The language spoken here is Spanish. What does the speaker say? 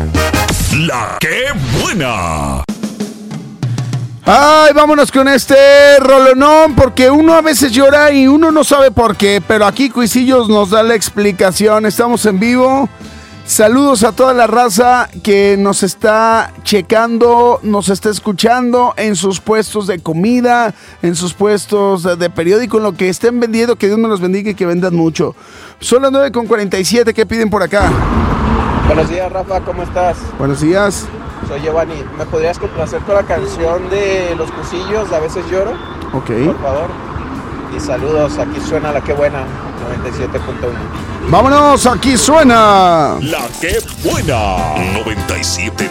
La que buena. Ay, vámonos con este rolonón, porque uno a veces llora y uno no sabe por qué, pero aquí Cuisillos nos da la explicación. Estamos en vivo. Saludos a toda la raza que nos está checando, nos está escuchando en sus puestos de comida, en sus puestos de periódico, en lo que estén vendiendo, que Dios me los bendiga y que vendan mucho. Son las 9:47, ¿qué piden por acá? Buenos días, Rafa, ¿cómo estás? Buenos días. Soy Giovanni. ¿Me podrías complacer con la canción de Los Cusillos, de A veces lloro? Ok. Por favor. Y saludos, aquí suena La que buena, 97.1. Vámonos, aquí suena La que buena, 97.1.